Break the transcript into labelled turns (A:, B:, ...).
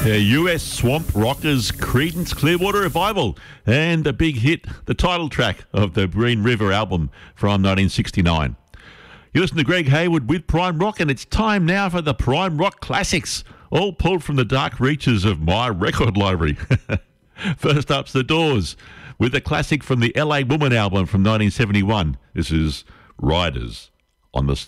A: US Swamp Rockers Creedence Clearwater Revival, and a big hit, the title track of the Green River album from 1969. You listen to Greg Hayward with Prime Rock, and it's time now for the Prime Rock Classics, all pulled from the dark reaches of my record library. First up's The Doors, with a classic from the LA Woman album from 1971. This is Riders on the Storm.